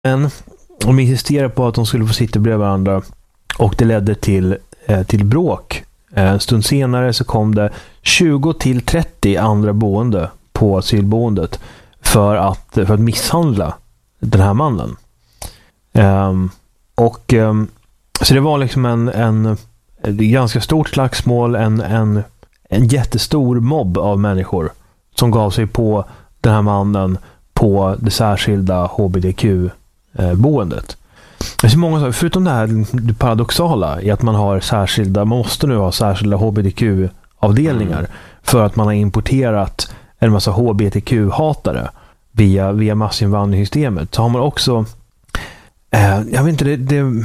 Men de insisterade på att de skulle få sitta bredvid varandra, och det ledde till bråk. En stund senare så kom det 20-30 andra boende på asylboendet för att misshandla den här mannen. Så det var liksom en ganska stort slagsmål, en jättestor mobb av människor som gav sig på den här mannen på det särskilda HBTQ-boendet. Det är så många saker, förutom det här det paradoxala i att man måste nu ha särskilda HBTQ-avdelningar för att man har importerat en massa HBTQ-hatare via massinvandringssystemet. Så har man också jag vet inte,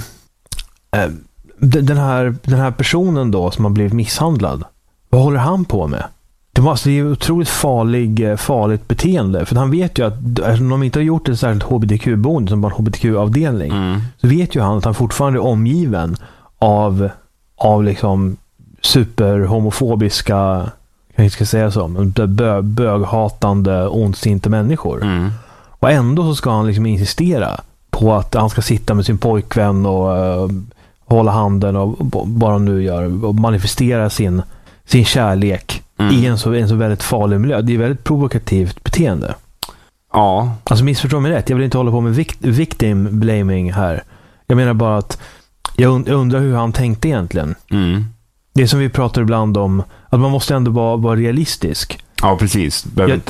den här personen då som har blivit misshandlad, vad håller han på med? Det är otroligt farligt beteende, för han vet ju att om de inte har gjort ett särskilt HBTQ-boende som bara en HBTQ-avdelning, så vet ju han att han fortfarande är omgiven av liksom superhomofobiska, jag ska säga så, böghatande, ondsinta människor. Och ändå så ska han liksom insistera på att han ska sitta med sin pojkvän och hålla handen och bara nu gör och manifestera sin kärlek i en så väldigt farlig miljö. Det är väldigt provokativt beteende. Ja. Alltså missförstå mig rätt, jag vill inte hålla på med victim blaming här. Jag menar bara att jag undrar hur han tänkte egentligen. Det är som vi pratar ibland om, att man måste ändå vara realistisk. Ja, precis.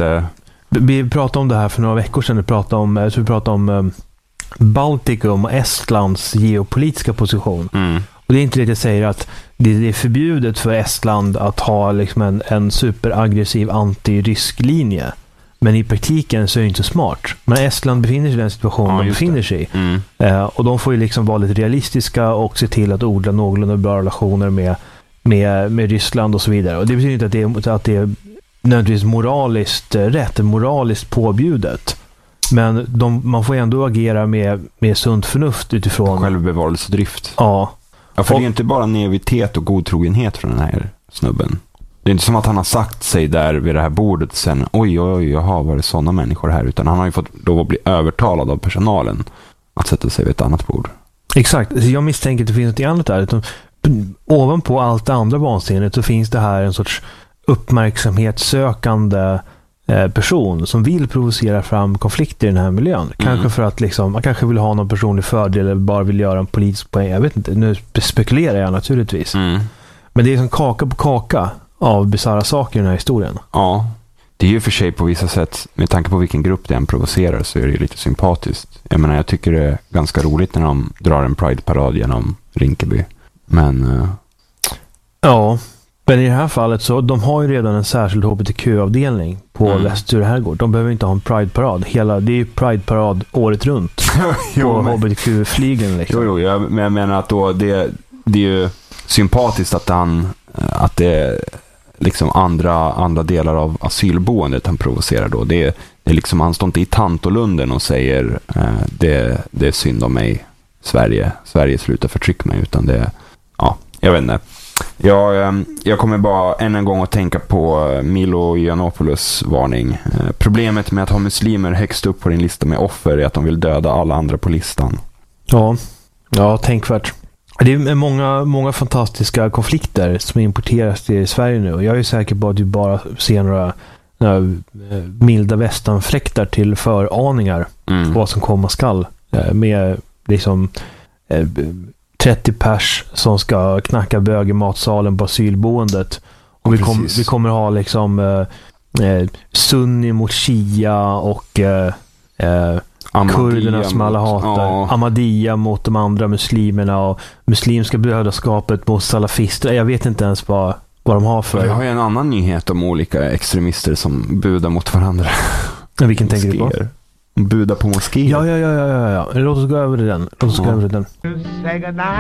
Vi pratade om det här för några veckor sedan. Vi pratade om Baltikum och Estlands geopolitiska position. Och det är inte det jag säger att det är förbjudet för Estland att ha liksom en superaggressiv anti-rysk linje. Men i praktiken så är det inte smart. Men Estland befinner sig i den situationen de befinner sig i. Och de får ju liksom vara lite realistiska och se till att odla någorlunda bra relationer med Ryssland och så vidare. Och det betyder inte att det är nödvändigtvis moraliskt rätt, moraliskt påbjudet. Men man får ändå agera med sunt förnuft utifrån självbevarelsedrift. Ja. Ja, för det är inte bara naivitet och godtrogenhet från den här snubben. Det är inte som att han har sagt sig där vid det här bordet sen, oj, jaha, var det sådana människor här? Utan han har ju fått då bli övertalad av personalen att sätta sig vid ett annat bord. Exakt. Jag misstänker att det finns något annat där. Utan ovanpå allt det andra vansinnigt så finns det här en sorts uppmärksamhetssökande person som vill provocera fram konflikter i den här miljön. Kanske för att liksom, man kanske vill ha någon personlig fördel eller bara vill göra en politisk poäng. Jag vet inte, nu spekulerar jag naturligtvis. Men det är som kaka på kaka av bizarra saker i den här historien. Ja, det är ju för sig på vissa sätt, med tanke på vilken grupp den provocerar, så är det ju lite sympatiskt. Jag menar, jag tycker det är ganska roligt när de drar en Pride-parad genom Rinkeby. Men ja, men i det här fallet så de har ju redan en särskild HBTQ-avdelning på Västsura herrgård. De behöver inte ha en Pride-parad. Det är ju Pride-parad året runt på HBTQ-flygen liksom. Jo, men jag menar att då det är ju sympatiskt att det är liksom andra delar av asylboendet han provocerar då. Det är liksom, han står inte i Tantolunden och säger det är synd om mig, Sverige slutar förtryck mig, utan det, ja, jag vet inte. Jag kommer bara än en gång att tänka på Milo Yiannopoulos varning. Problemet med att ha muslimer högst upp på din lista med offer är att de vill döda alla andra på listan. Ja, tänkvärt. Det är många fantastiska konflikter som importeras till Sverige nu. Och jag är säker på att du bara ser några milda västanfläktar till föraningar på vad som komma skall. Med liksom 30 pers som ska knacka bög i matsalen på asylboendet. Och vi kommer ha liksom sunni mot shia och kurderna som alla hatar. Ahmadiyya mot de andra muslimerna och muslimska brödraskapet mot salafister. Jag vet inte ens vad de har för. Jag har ju en annan nyhet om olika extremister som budar mot varandra. Vilken tänker du på? Buda på moskéer. Ja. Låt oss gå över den.